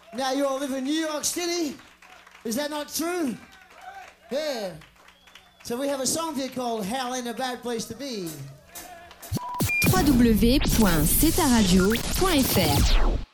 Now you all live in New York City? Is that not true? Yeah. So we have a song here called Hell Ain't a Bad Place to Be. www.cetaradio.fr